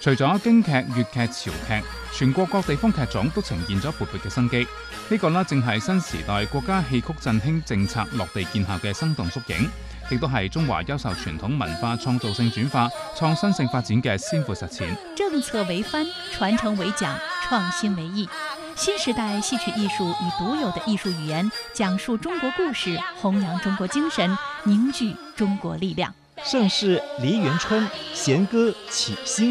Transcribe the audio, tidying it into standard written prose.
除咗京劇、粵劇、潮劇，全國各地方劇種都呈現咗勃勃嘅生機。呢個正係新時代國家戲曲振興政策落地見效嘅生動縮影，亦都係中華優秀傳統文化創造性轉化、創新性發展嘅先闊實踐。 政策為範，傳承為講，創新為藝。新時代戲曲藝術以獨有的藝術語言講述中國故事，弘揚中國精神，凝聚中國力量。 盛世梨園春，弦歌起興。